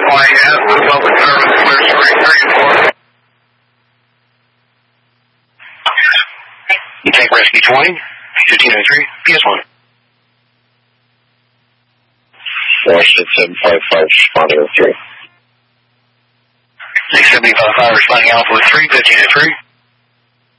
YS, Public Service, clear spring 3 and 4. You take rescue 20, 1503, PS1. Washington 755, responding with 3. 675, responding Alpha with 3, 1503.